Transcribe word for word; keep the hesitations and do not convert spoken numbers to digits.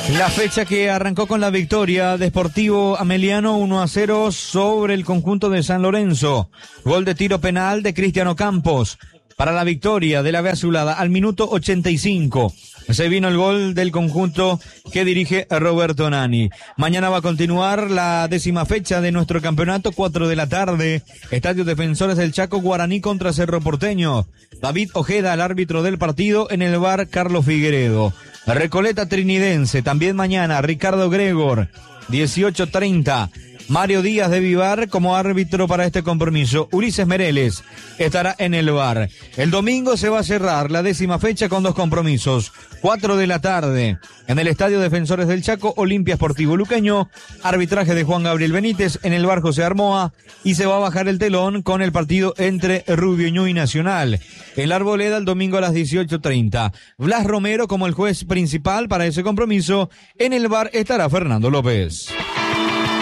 La fecha que arrancó con la victoria de Sportivo Ameliano uno a cero sobre el conjunto de San Lorenzo. Gol de tiro penal de Cristiano Campos para la victoria de la B Azulada al minuto ochenta y cinco. Se vino el gol del conjunto que dirige Roberto Nani. Mañana va a continuar la décima fecha de nuestro campeonato, cuatro de la tarde. Estadio Defensores del Chaco, Guaraní contra Cerro Porteño. David Ojeda, el árbitro del partido, en el V A R Carlos Figueredo. Recoleta Trinidense, también mañana, Ricardo Gregor, dieciocho treinta. Mario Díaz de Vivar como árbitro para este compromiso. Ulises Mereles estará en el V A R. El domingo se va a cerrar la décima fecha con dos compromisos. cuatro de la tarde en el Estadio Defensores del Chaco, Olimpia Sportivo Luqueño. Arbitraje de Juan Gabriel Benítez en el V A R José Armoa. Y se va a bajar el telón con el partido entre Rubio Ñu y Nacional. En la Arboleda el domingo a las dieciocho treinta. Blas Romero como el juez principal para ese compromiso. En el V A R estará Fernando López.